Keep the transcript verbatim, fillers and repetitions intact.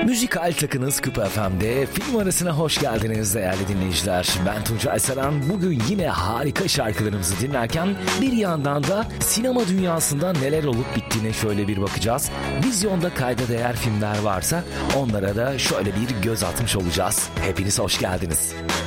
Müzikal takınız Küpe F M'de film arasına hoş geldiniz değerli dinleyiciler. Ben Tuncay Saran. Bugün yine harika şarkılarımızı dinlerken bir yandan da sinema dünyasında neler olup bittiğine şöyle bir bakacağız. Vizyonda kayda değer filmler varsa onlara da şöyle bir göz atmış olacağız. Hepiniz hoş geldiniz.